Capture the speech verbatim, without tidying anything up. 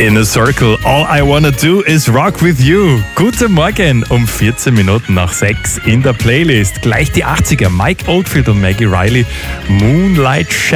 In a Circle, all I wanna do is rock with you. Guten Morgen, um vierzehn Minuten nach sechs in der Playlist. Gleich die achtziger, Mike Oldfield und Maggie Riley, Moonlight Shadow.